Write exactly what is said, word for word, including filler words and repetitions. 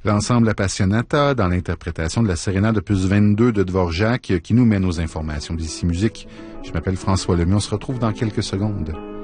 L'ensemble Appassionata dans l'interprétation de la sérénade opus vingt-deux de Dvorak qui nous mène aux informations d'Ici Musique. Je m'appelle François Lemieux. On se retrouve dans quelques secondes.